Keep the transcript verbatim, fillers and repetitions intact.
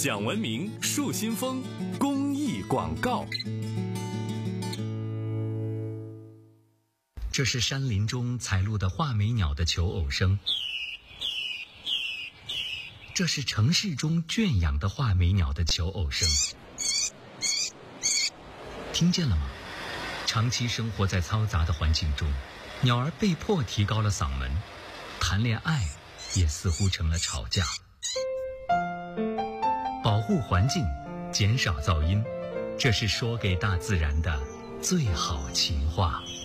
讲文明树新风公益广告。 这是山林中采录的画眉鸟的求偶声，这是城市中圈养的画眉鸟的求偶声。听见了吗？长期生活在嘈杂的环境中，鸟儿被迫提高了嗓门，谈恋爱也似乎成了吵架。保护环境，减少噪音，这是说给大自然的最好情话。